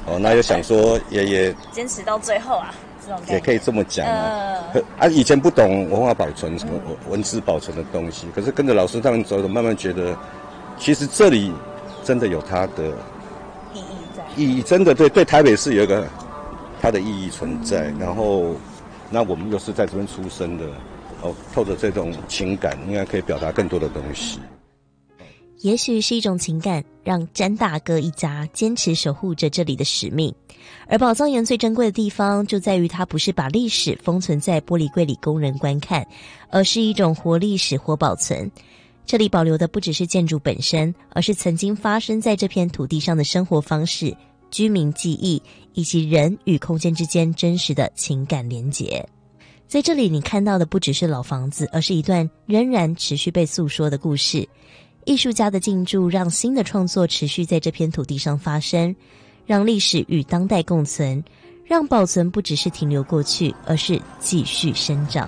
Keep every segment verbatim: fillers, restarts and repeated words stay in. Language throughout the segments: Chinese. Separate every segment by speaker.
Speaker 1: 哦，那就想说也也
Speaker 2: 坚持到最后啊，这种
Speaker 1: 也可以这么讲啊。
Speaker 2: 呃、
Speaker 1: 啊，以前不懂文化保存什么文字保存的东西，可是跟着老师他们走走，慢慢觉得，其实这里真的有它的
Speaker 2: 意义在。
Speaker 1: 意义真的对对台北市有一个它的意义存在。然后，那我们又是在这边出生的，哦，透着这种情感，应该可以表达更多的东西。
Speaker 3: 也许是一种情感，让詹大哥一家坚持守护着这里的使命。而宝藏岩最珍贵的地方，就在于它不是把历史封存在玻璃柜里供人观看，而是一种活历史、活保存。这里保留的不只是建筑本身，而是曾经发生在这片土地上的生活方式、居民记忆，以及人与空间之间真实的情感连结。在这里，你看到的不只是老房子，而是一段仍然持续被诉说的故事。艺术家的进驻让新的创作持续在这片土地上发生，让历史与当代共存，让保存不只是停留过去，而是继续生长。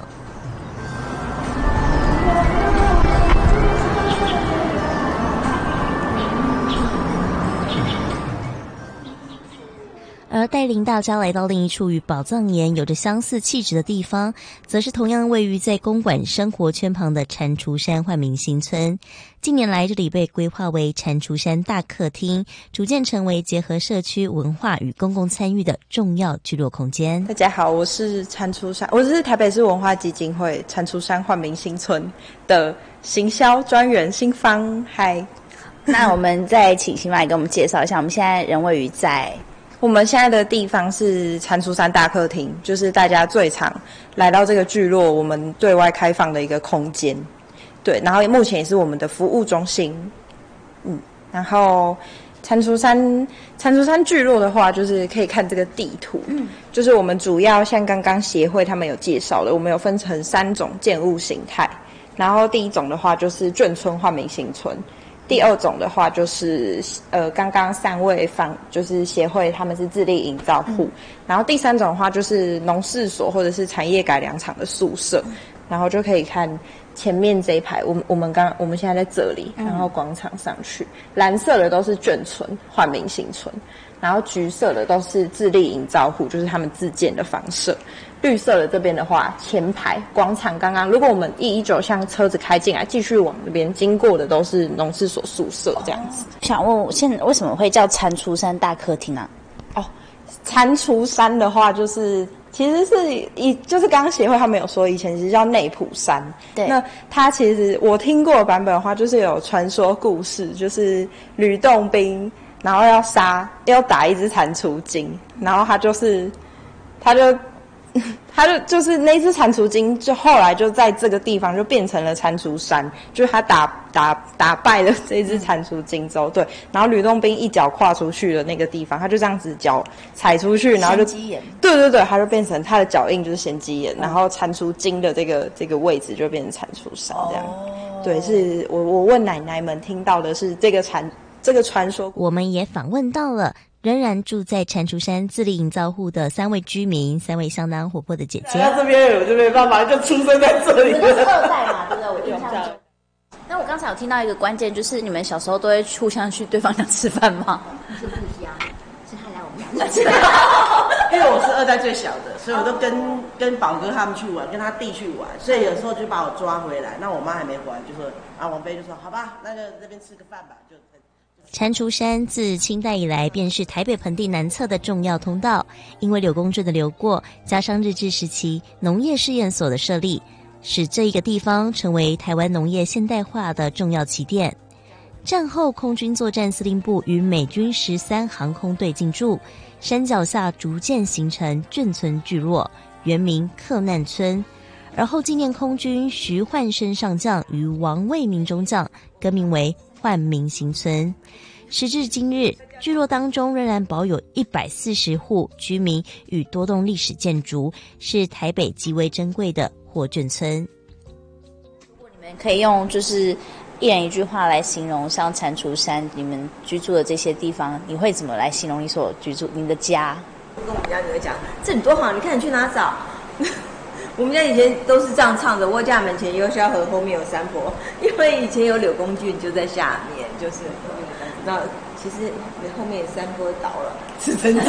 Speaker 3: 而带领大家来到另一处与宝藏岩有着相似气质的地方，则是同样位于在公馆生活圈旁的蟾蜍山煥民新村。近年来，这里被规划为蟾蜍山大客厅，逐渐成为结合社区文化与公共参与的重要聚落空间。
Speaker 4: 大家好，我是蟾蜍山，我是台北市文化基金会蟾蜍山煥民新村的行销专员新芳。嗨，
Speaker 2: 那我们再请新芳来给我们介绍一下，我们现在人位于在。
Speaker 4: 我们现在的地方是蟾蜍山大客厅，就是大家最常来到这个聚落，我们对外开放的一个空间。对，然后目前也是我们的服务中心。嗯，然后蟾蜍山蟾蜍山聚落的话，就是可以看这个地图。嗯，就是我们主要像刚刚协会他们有介绍的，我们有分成三种建物形态。然后第一种的话就是眷村煥民新村。第二种的话就是呃，刚刚三位方就是协会他们是自力营造户、嗯，然后第三种的话就是农事所或者是产业改良场的宿舍，嗯、然后就可以看前面这一排，我们我们刚我们现在在这里，然后广场上去，蓝色的都是眷村煥民新村，然后橘色的都是自力营造户，就是他们自建的房舍。绿色的这边的话，前排广场刚刚，如果我们一一九向车子开进来，继续往这边经过的都是农事所宿舍这样子。
Speaker 2: 哦、想问，我现在为什么会叫蟾蜍山大客厅啊？
Speaker 4: 哦，蟾蜍山的话，就是其实是以就是刚刚协会他们有说，以前是叫内埔山。
Speaker 2: 对，
Speaker 4: 那它其实我听过的版本的话，就是有传说故事，就是吕洞宾，然后要杀要打一只蟾蜍精，然后他就是他就。他就就是那只蟾蜍精，就后来就在这个地方就变成了蟾蜍山，就是他打打打败了这只蟾蜍精之后，对，然后吕洞宾一脚跨出去的那个地方，他就这样子脚踩出去，然后就
Speaker 2: 仙鸡眼，
Speaker 4: 对对对，他就变成他的脚印就是仙鸡眼，嗯、然后蟾蜍精的这个这个位置就变成蟾蜍山这样。哦、对，是我我问奶奶们听到的是这个蟾这个传说。
Speaker 3: 我们也访问到了。仍然住在蟾蜍山自力营造户的三位居民，三位相当活泼的姐姐。
Speaker 5: 那这边我就没办法，就出生在这里。
Speaker 2: 你们是二代嘛，对不对？我印象中。那我刚才有听到一个关键，就是你们小时候都会互相去对方家吃饭吗？
Speaker 6: 是不一样，是他来我们家吃。
Speaker 5: 因为我是二代最小的，所以我都跟跟宝哥他们去玩，跟他弟去玩，所以有时候就把我抓回来。那我妈还没回来，就说啊，王菲就说好吧，那就这边吃个饭吧，就。
Speaker 3: 蟾蜍山自清代以来便是台北盆地南侧的重要通道，因为柳公圳的流过，加上日治时期农业试验所的设立，使这一个地方成为台湾农业现代化的重要起点。战后空军作战司令部与美军十三航空队进驻，山脚下逐渐形成眷村聚落，原名克难村。而后纪念空军徐焕生上将与王卫民中将，更名为煥民新村。时至今日，聚落当中仍然保有一百四十户居民与多栋历史建筑，是台北极为珍贵的活眷村。
Speaker 2: 如果你们可以用就是一人一句话来形容像蟾蜍山你们居住的这些地方，你会怎么来形容你所居住你的家？
Speaker 6: 跟我们家女儿讲，这里多好，你看你去哪找？我们家以前都是这样唱的，窝家门前有小河，后面有山坡，因为以前有柳公圳就在下面，就是那其实后面山坡倒了，是真的。